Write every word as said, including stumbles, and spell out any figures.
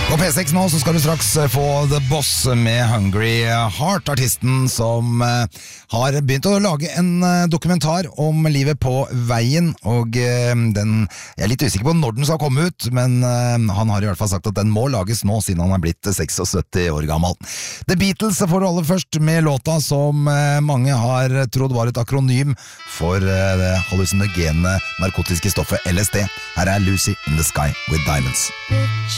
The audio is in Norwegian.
På P seks nå så skal du straks få The Boss med Hungry Heart, artisten som uh, har begynt å lage en uh, dokumentar om livet på veien, og uh, den, jeg er litt usikker på når den skal komme ut, men uh, han har i hvert fall sagt at den må lages nå siden han er blitt syttiseks år gammel. The Beatles får du aller først med låta som uh, mange har trodd var et akronym for uh, det hallusinogene narkotiske stoffet L S D. Her er Lucy in the Sky with Diamonds.